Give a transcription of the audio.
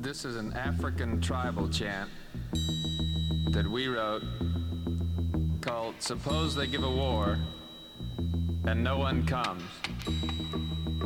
This is an African tribal chant that we wrote called Suppose They Give a War and No One Comes.